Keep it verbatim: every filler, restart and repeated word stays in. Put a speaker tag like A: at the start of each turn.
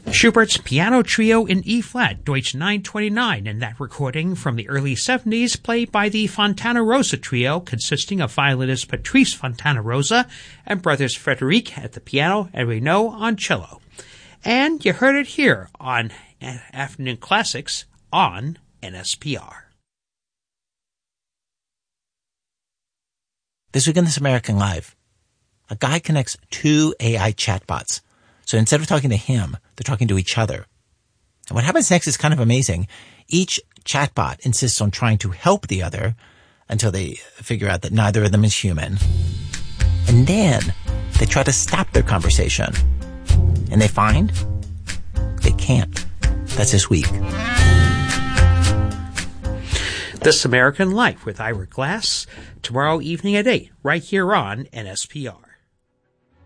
A: Schubert's Piano Trio in E-flat, Deutsch nine twenty-nine, in that recording from the early seventies, played by the Fontana Rosa Trio, consisting of violinist Patrice Fontana Rosa and brothers Frederic at the piano and Renaud on cello. And you heard it here on Afternoon Classics on N S P R.
B: This week on This American Life, a guy connects two A I chatbots. So instead of talking to him, they're talking to each other. And what happens next is kind of amazing. Each chatbot insists on trying to help the other until they figure out that neither of them is human. And then they try to stop their conversation. And they find they can't. That's this week.
A: This American Life with Ira Glass, tomorrow evening at eight, right here on N S P R.